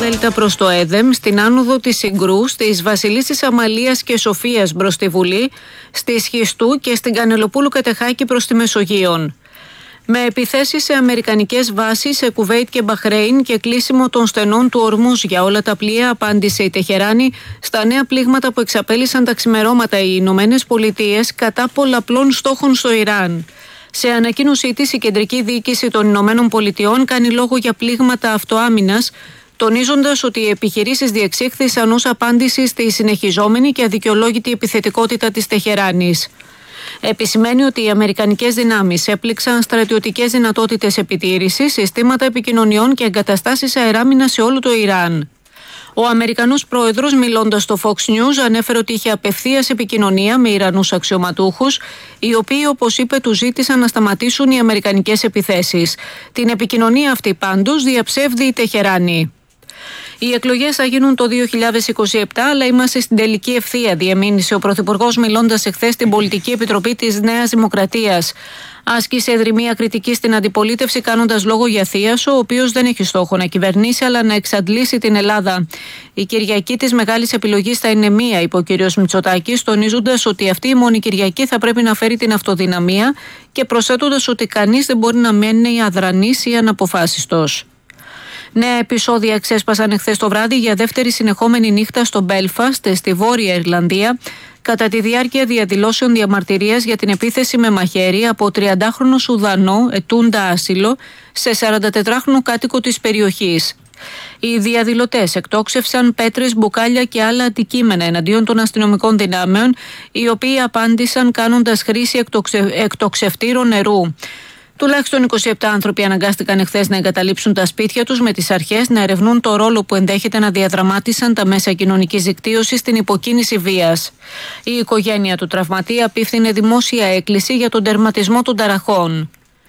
Δέλτα προς το Έδεμ, στην άνοδο της Συγκρού, στις Βασιλίσσης Αμαλίας και Σοφίας προς τη Βουλή, στη Σχιστού και στην Κανελοπούλου Κατεχάκη προς τη Μεσογείον. Με επιθέσεις σε αμερικανικές βάσεις σε Κουβέιτ και Μπαχρέιν και κλείσιμο των στενών του Ορμούζ για όλα τα πλοία, απάντησε η Τεχεράνη στα νέα πλήγματα που εξαπέλυσαν τα ξημερώματα οι Ηνωμένες Πολιτείες κατά πολλαπλών στόχων στο Ιράν. Σε ανακοίνωσή της, η Κεντρική Διοίκηση των Ηνωμένων Πολιτειών κάνει λόγο για πλήγματα αυτοάμυνας, τονίζοντας ότι οι επιχειρήσεις διεξήχθησαν ως απάντηση στη συνεχιζόμενη και αδικαιολόγητη επιθετικότητα της Τεχεράνης. Επισημαίνει ότι οι αμερικανικές δυνάμεις έπληξαν στρατιωτικές δυνατότητες επιτήρησης, συστήματα επικοινωνιών και εγκαταστάσεις αεράμινας σε όλο το Ιράν. Ο Αμερικανός πρόεδρος, μιλώντας στο Fox News, ανέφερε ότι είχε απευθείας επικοινωνία με Ιρανούς αξιωματούχους, οι οποίοι, όπως είπε, του ζήτησαν να σταματήσουν οι αμερικανικές επιθέσεις. Την επικοινωνία αυτή πάντως διαψεύδει η Τεχεράνη. Οι εκλογές θα γίνουν το 2027, αλλά είμαστε στην τελική ευθεία, διεμήνυσε ο Πρωθυπουργός μιλώντας εχθές στην Πολιτική Επιτροπή της Νέας Δημοκρατίας. Άσκησε εδρημία κριτική στην αντιπολίτευση, κάνοντας λόγο για θίασο, ο οποίος δεν έχει στόχο να κυβερνήσει, αλλά να εξαντλήσει την Ελλάδα. Η Κυριακή της μεγάλης επιλογής θα είναι μία, είπε ο κ. Μητσοτάκης, τονίζοντας ότι αυτή η μόνη Κυριακή θα πρέπει να φέρει την αυτοδυναμία και προσθέτοντας ότι κανείς δεν μπορεί να μένει αδρανής ή αναποφάσιστος. Νέα επεισόδια ξέσπασαν εχθές το βράδυ για δεύτερη συνεχόμενη νύχτα στο Μπέλφαστ, στη Βόρεια Ιρλανδία, κατά τη διάρκεια διαδηλώσεων διαμαρτυρίας για την επίθεση με μαχαίρι από 30χρονο Σουδανό ετούντα άσυλο σε 44χρονο κάτοικο της περιοχής. Οι διαδηλωτές εκτόξευσαν πέτρες, μπουκάλια και άλλα αντικείμενα εναντίον των αστυνομικών δυνάμεων, οι οποίοι απάντησαν κάνοντας χρήση εκτοξευτήρων νερού. Τουλάχιστον 27 άνθρωποι αναγκάστηκαν εχθές να εγκαταλείψουν τα σπίτια τους, με τις αρχές να ερευνούν το ρόλο που ενδέχεται να διαδραμάτισαν τα μέσα κοινωνικής δικτύωσης στην υποκίνηση βίας. Η οικογένεια του τραυματία απίφθινε δημόσια έκκληση για τον τερματισμό των ταραχών.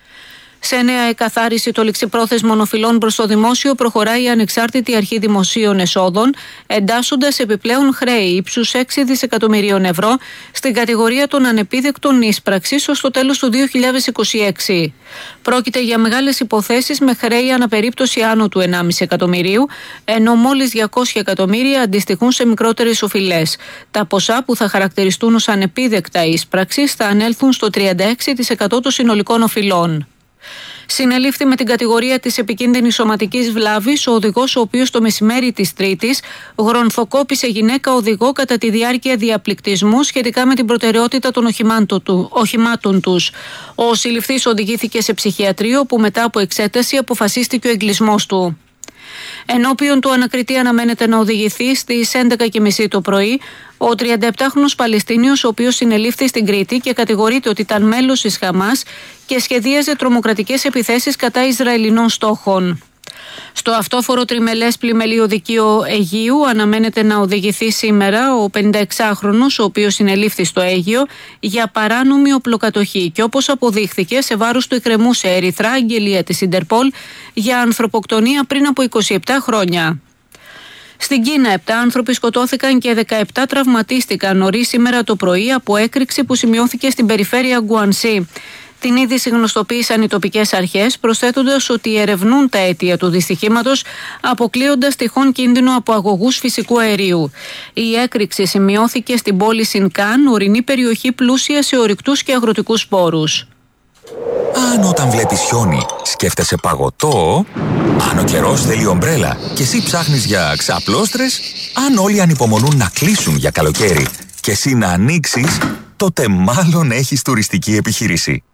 Σε νέα εκαθάριση των ληξιπρόθεσμων οφειλών προς το δημόσιο προχωράει η Ανεξάρτητη Αρχή Δημοσίων Εσόδων, εντάσσοντας επιπλέον χρέη ύψους 6 δισεκατομμυρίων ευρώ στην κατηγορία των ανεπίδεκτων ίσπραξης ως το τέλος του 2026. Πρόκειται για μεγάλες υποθέσεις με χρέη αναπερίπτωση άνω του 1,5 εκατομμυρίου, ενώ μόλις 200 εκατομμύρια αντιστοιχούν σε μικρότερες οφειλές. Τα ποσά που θα χαρακτηριστούν ως ανεπίδεκτα ίσπραξης θα ανέλθουν στο 36% των συνολικών οφειλών. Συνελήφθη με την κατηγορία της επικίνδυνης σωματικής βλάβης ο οδηγός, ο οποίος το μεσημέρι της Τρίτης γρονθοκόπησε γυναίκα οδηγό κατά τη διάρκεια διαπληκτισμού σχετικά με την προτεραιότητα των οχημάτων τους. Ο συλληφθής οδηγήθηκε σε ψυχιατρίο, που μετά από εξέταση αποφασίστηκε ο εγκλισμός του. Ενώπιον του ανακριτή αναμένεται να οδηγηθεί στις 11.30 το πρωί ο 37χρονος Παλαιστίνιος, ο οποίος συνελήφθη στην Κρήτη και κατηγορείται ότι ήταν μέλος της Χαμάς και σχεδίαζε τρομοκρατικές επιθέσεις κατά Ισραηλινών στόχων. Στο αυτόφορο τριμελές πλημελείο δικείο Αιγείου αναμένεται να οδηγηθεί σήμερα ο 56χρονος, ο οποίος συνελήφθη στο Αίγιο για παράνομη οπλοκατοχή και, όπως αποδείχθηκε, σε βάρος του εκκρεμούσε ερυθρά αγγελία της Ιντερπολ για ανθρωποκτονία πριν από 27 χρόνια. Στην Κίνα, 7 άνθρωποι σκοτώθηκαν και 17 τραυματίστηκαν νωρίς σήμερα το πρωί από έκρηξη που σημειώθηκε στην περιφέρεια Γκουανσί. Την είδηση γνωστοποίησαν οι τοπικές αρχές, προσθέτοντας ότι ερευνούν τα αίτια του δυστυχήματος, αποκλείοντας τυχόν κίνδυνο από αγωγούς φυσικού αερίου. Η έκρηξη σημειώθηκε στην πόλη Σινκάν, ορεινή περιοχή πλούσια σε ορυκτούς και αγροτικούς σπόρους. Αν όταν βλέπεις χιόνι σκέφτεσαι παγωτό, αν ο καιρός θέλει ομπρέλα και εσύ ψάχνεις για ξαπλώστρες, αν όλοι ανυπομονούν να κλείσουν για καλοκαίρι και εσύ να ανοίξεις, τότε μάλλον έχεις τουριστική επιχείρηση.